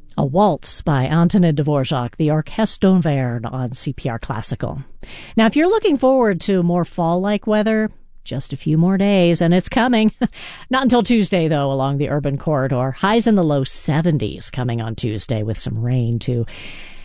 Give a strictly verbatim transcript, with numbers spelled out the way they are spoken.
A Waltz by Antonin Dvorak, the Orchestre d'Auvergne on C P R Classical. Now, if you're looking forward to more fall-like weather, just a few more days, and it's coming. Not until Tuesday, though, along the urban corridor. Highs in the low seventies coming on Tuesday with some rain, too.